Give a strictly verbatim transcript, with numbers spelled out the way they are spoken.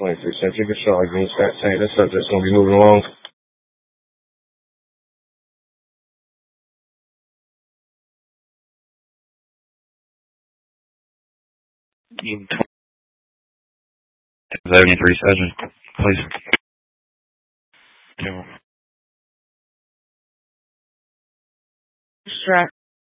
twenty-three Century Patrol, Green Stat saying this subject's going to be moving along. seventy-three Century, please. Strat